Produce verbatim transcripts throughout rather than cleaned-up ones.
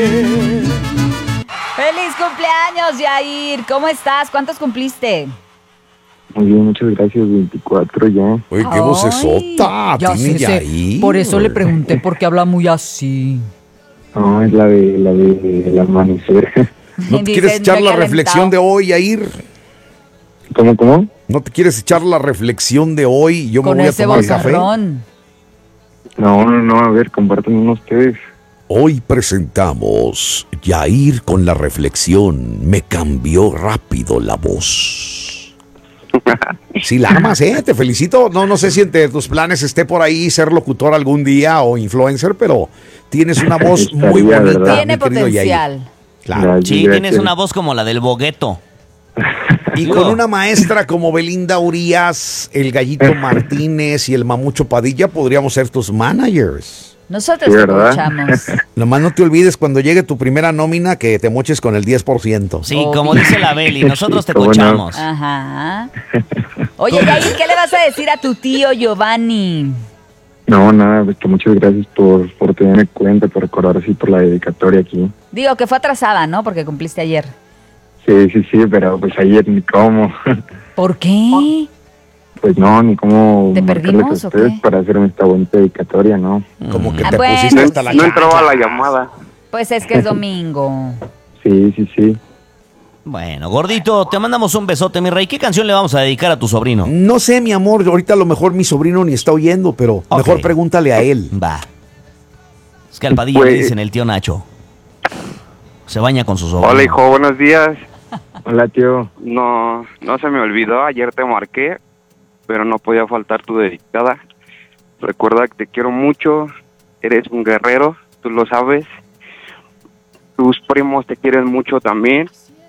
¡Feliz cumpleaños, Yair! ¿Cómo estás? ¿Cuántos cumpliste? Muy bien, muchas gracias, veinticuatro ya. Oye, qué Ay, vocesota ya tiene sé, sé. Yair. Por eso le pregunté por qué habla muy así. No, es la de la de el amanecer. ¿No te quieres Dicen echar la recalentado. reflexión de hoy, Yair? ¿Cómo, cómo? ¿No te quieres echar la reflexión de hoy? Yo me Con voy a ese tomar café. bozarrón. No, no, no, a ver, compartan uno ustedes. Hoy presentamos Yair con la reflexión. Me cambió rápido la voz. Sí, la amas, ¿eh? Te felicito. No, no sé si entre tus planes esté por ahí ser locutor algún día o influencer, pero tienes una voz Estaría, muy bonita. ¿verdad? Tiene mi querido Yair. potencial. Claro. Gracias, Sí, gracias. tienes una voz como la del Bogueto. Y con una maestra como Belinda Urias, el Gallito Martínez y el Mamucho Padilla podríamos ser tus managers. Nosotros Sí, te ¿verdad? escuchamos. Nomás no te olvides cuando llegue tu primera nómina que te moches con el diez por ciento. Sí, Obvio. como dice la Beli, nosotros te ¿Cómo no? cochamos. Ajá. Oye, Yair, ¿qué le vas a decir a tu tío Giovanni? No, nada, pues que muchas gracias por, por tenerme en cuenta, por recordar así por la dedicatoria aquí. Digo que fue atrasada, ¿no? Porque cumpliste ayer. Sí, sí, sí, pero pues ayer ni cómo. ¿Por qué? Pues no, ni cómo ¿Te marcarles perdimos a o ustedes qué? para hacerme esta bonita dedicatoria, ¿no? Como que Ah, te bueno, pusiste hasta la sí. No chancla. la llamada. Pues es que es domingo. Sí, sí, sí. Bueno, gordito, te mandamos un besote, mi rey. ¿Qué canción le vamos a dedicar a tu sobrino? No sé, mi amor, ahorita a lo mejor mi sobrino ni está oyendo, pero Ok. mejor pregúntale a él. Va. Es que al Padilla Pues- le dicen el tío Nacho. Se baña con su sobrino. Hola, hijo, buenos días. Hola, tío. No, no se me olvidó, ayer te marqué, pero no podía faltar tu dedicada. Recuerda que te quiero mucho, eres un guerrero, tú lo sabes. Tus primos te quieren mucho también.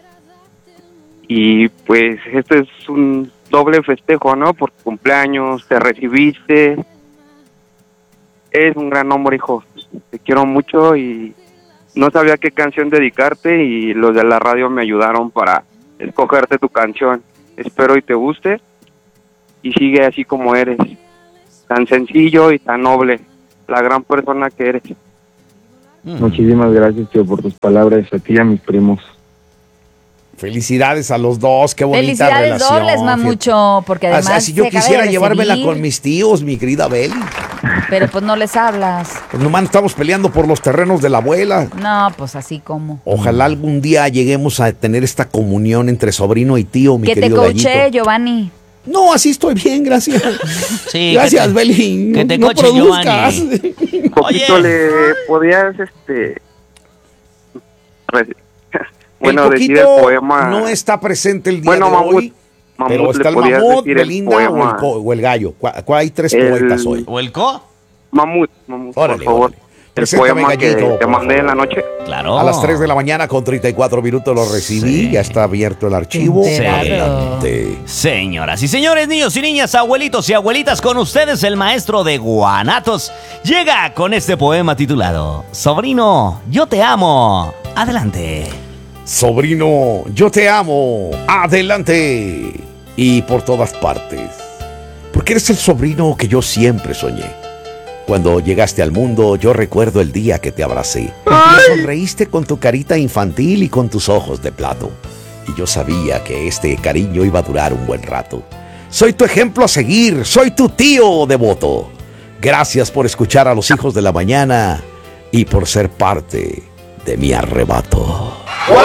Y pues este es un doble festejo, ¿no? Por tu cumpleaños, te recibiste. Eres un gran hombre, hijo. Te quiero mucho y no sabía qué canción dedicarte y los de la radio me ayudaron para escogerte tu canción. Espero y te guste y sigue así como eres, tan sencillo y tan noble, la gran persona que eres. Mm. Muchísimas gracias, tío, por tus palabras, a ti y a mis primos. Felicidades a los dos, qué bonita Felicidades relación. dobles, Mamucho, porque Fíjate. además Así yo se acaba quisiera de llevármela recibir, con mis tíos, mi querida Beli. pero pues no les hablas. Pues nomás estamos peleando por los terrenos de la abuela. No, pues así como. Ojalá algún día lleguemos a tener esta comunión entre sobrino y tío, mi Que te querido coaché, Gallito. Giovanni. No, así estoy bien, gracias. Sí, Gracias, que te- Beli. que te no coche, produzcas. Giovanni. Poquito Oye. le podías, este, re- bueno, el decir el poquito poema. no está presente el día Bueno, de Mamut, hoy, Mamut, pero está le el podías mamut, decir el Belinda o el, poema. co- o el gallo. ¿Cuál, cuál hay tres El- poetas hoy? ¿O el co? Mamut, Mamut, Órale, por favor. órale. El Preséntame, poema que Gallito, te por mandé en la favor. noche. Claro. A las tres de la mañana con treinta y cuatro minutos lo recibí. Sí. Ya está abierto el archivo. Qué enterado. Adelante. Señoras y señores, niños y niñas, abuelitos y abuelitas, con ustedes el maestro de Guanatos llega con este poema titulado Sobrino, yo te amo. Adelante. Sobrino, yo te amo. Adelante. Y por todas partes. Porque eres el sobrino que yo siempre soñé. Cuando llegaste al mundo, yo recuerdo el día que te abracé. Me sonreíste con tu carita infantil y con tus ojos de plato. Y yo sabía que este cariño iba a durar un buen rato. Soy tu ejemplo a seguir, soy tu tío devoto. Gracias por escuchar a los hijos de la mañana y por ser parte de mi arrebato.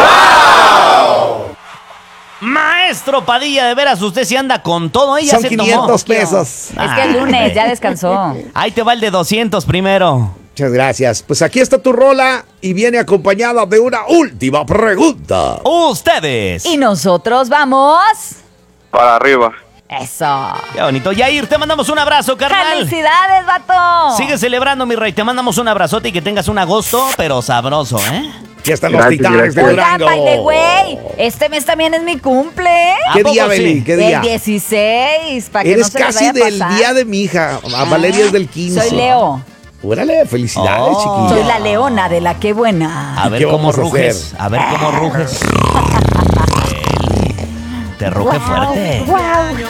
Maestro Padilla, de veras, usted sí anda con todo. Ella Son se quinientos tomó. pesos. Es que el lunes ya descansó. Ahí te va el de doscientos primero. Muchas gracias. Pues aquí está tu rola y viene acompañada de una última pregunta. Ustedes. Y nosotros vamos. Para arriba. Eso. Qué bonito. Yair, te mandamos un abrazo, carnal. ¡Felicidades, vato! Sigue celebrando, mi rey. Te mandamos un abrazote y que tengas un agosto, pero sabroso, ¿eh? Aquí están los Gracias, titanes de gracias. Oigan, Durango. by the way, este mes también es mi cumple. ¿A ¿Qué poco día, sí? Beli? ¿Qué día? El dieciséis, para que Eres no se les casi vaya a del pasar. día de mi hija. A Valeria es del quince. Soy Leo. Órale, felicidades, Oh. chiquilla. Soy la leona de la que buena. A ver ¿Qué cómo vamos a ruges. A, ver cómo ruges. Beli, te ruge fuerte. Wow.